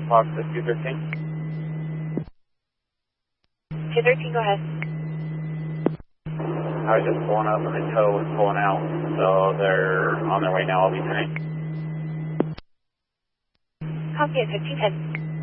Fox 213. 213, go ahead. I was just pulling up and the tow was pulling out, so they're on their way now. I'll be 10. Copy at 1510.